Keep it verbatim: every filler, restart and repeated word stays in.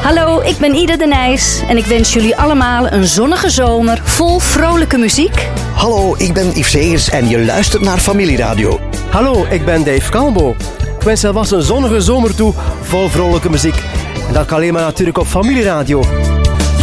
Hallo, ik ben Ida de Nijs en ik wens jullie allemaal een zonnige zomer vol vrolijke muziek. Hallo, ik ben Yves Segers en je luistert naar Familieradio. Hallo, ik ben Dave Calbo. Ik wens alvast een zonnige zomer toe vol vrolijke muziek. En dat kan alleen maar natuurlijk op Familieradio.